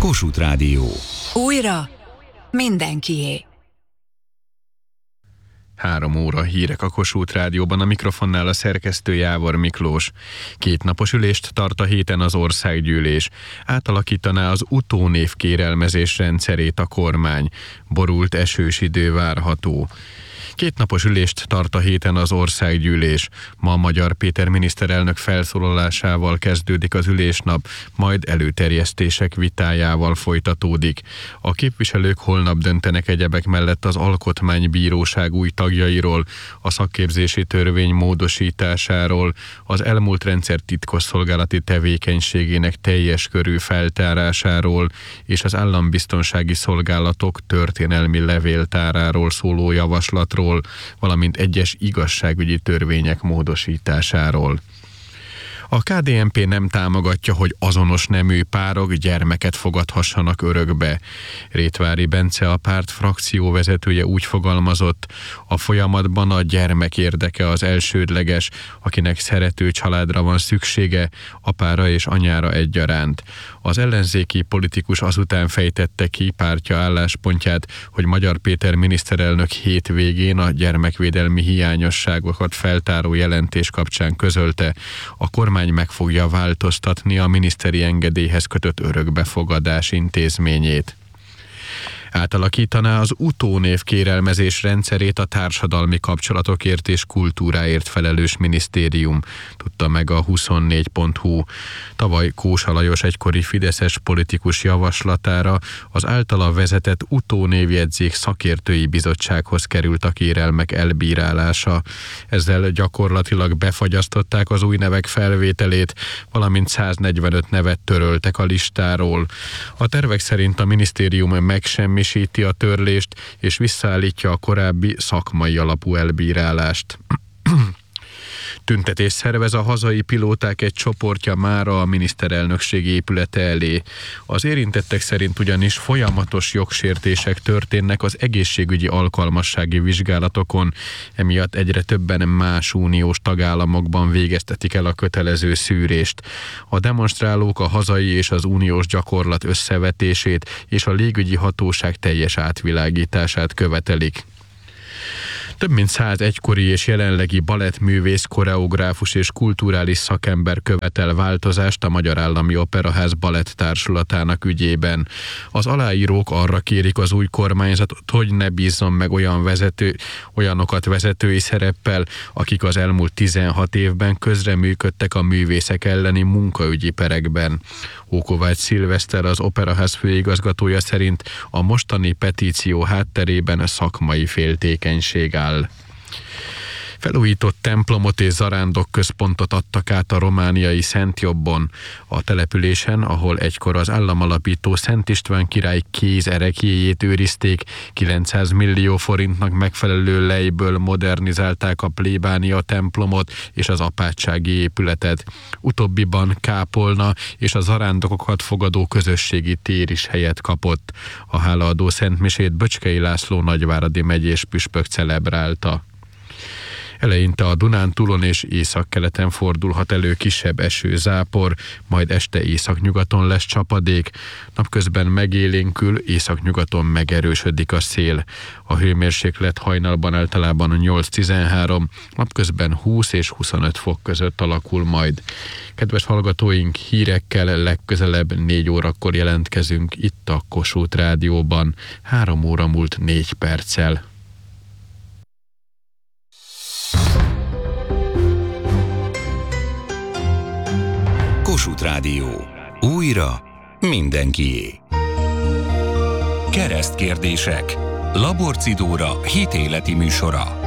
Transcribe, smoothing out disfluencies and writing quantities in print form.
Kossuth Rádió. Újra mindenkié. 3 óra hírek a Kossuth Rádióban, a mikrofonnál a szerkesztő Jávor Miklós. 2 napos ülést tart a héten az országgyűlés. Átalakítaná az utónév kérelmezés rendszerét a kormány. Borult, esős idő várható. 2 napos ülést tart a héten az országgyűlés. Ma Magyar Péter miniszterelnök felszólalásával kezdődik az ülésnap, majd előterjesztések vitájával folytatódik. A képviselők holnap döntenek egyebek mellett az Alkotmánybíróság új tagjairól, a szakképzési törvény módosításáról, az elmúlt rendszer titkosszolgálati tevékenységének teljes körű feltárásáról és az állambiztonsági szolgálatok történelmi levéltáráról szóló javaslatról, valamint egyes igazságügyi törvények módosításáról. A KDNP nem támogatja, hogy azonos nemű párok gyermeket fogadhassanak örökbe. Rétvári Bence, a párt frakcióvezetője úgy fogalmazott, a folyamatban a gyermek érdeke az elsődleges, akinek szerető családra van szüksége, apára és anyára egyaránt. Az ellenzéki politikus azután fejtette ki pártja álláspontját, hogy Magyar Péter miniszterelnök hétvégén a gyermekvédelmi hiányosságokat feltáró jelentés kapcsán közölte, a kormány meg fogja változtatni a miniszteri engedélyhez kötött örökbefogadás intézményét. Átalakítaná az utónév kérelmezés rendszerét a társadalmi kapcsolatokért és kultúráért felelős minisztérium, tudta meg a 24.hu. Tavaly Kósa Lajos egykori fideszes politikus javaslatára az általa vezetett utónévjegyzék szakértői bizottsághoz került a kérelmek elbírálása. Ezzel gyakorlatilag befagyasztották az új nevek felvételét, valamint 145 nevet töröltek a listáról. A tervek szerint a minisztérium megsemmisíti a törlést és visszaállítja a korábbi szakmai alapú elbírálást. Tüntetés szervez a hazai pilóták egy csoportja mára a miniszterelnökség épülete elé. Az érintettek szerint ugyanis folyamatos jogsértések történnek az egészségügyi alkalmassági vizsgálatokon, emiatt egyre többen más uniós tagállamokban végeztetik el a kötelező szűrést. A demonstrálók a hazai és az uniós gyakorlat összevetését és a légügyi hatóság teljes átvilágítását követelik. Több mint 100 egykori és jelenlegi balettművész, koreográfus és kulturális szakember követel változást a Magyar Állami Operaház Balett-társulatának ügyében. Az aláírók arra kérik az új kormányzatot, hogy ne bízzon meg olyanokat vezetői szereppel, akik az elmúlt 16 évben közreműködtek a művészek elleni munkaügyi perekben. Ókovács Szilveszter, az Operaház főigazgatója szerint a mostani petíció hátterében szakmai féltékenység áll. Felújított templomot és zarándokközpontot adtak át a romániai Szentjobbon. A településen, ahol egykor az államalapító Szent István király kézerekjéjét őrizték, 900 millió forintnak megfelelő lejből modernizálták a plébánia templomot és az apátsági épületet. Utóbbiban kápolna és a zarándokokat fogadó közösségi tér is helyet kapott. A hálaadó szentmisét Böcskei László nagyváradi megyés püspök celebrálta. Eleinte a Dunántúlon és északkeleten fordulhat elő kisebb esőzápor, majd este északnyugaton lesz csapadék, napközben megélénkül, északnyugaton megerősödik a szél. A hőmérséklet hajnalban általában 8-13, napközben 20 és 25 fok között alakul majd. Kedves hallgatóink, hírekkel legközelebb 4 órakor jelentkezünk itt a Kossuth Rádióban, 3 óra múlt 4 perccel. Kossuth Rádió. Újra mindenkié. Keresztkérdések. Laborcidóra hitéleti műsora.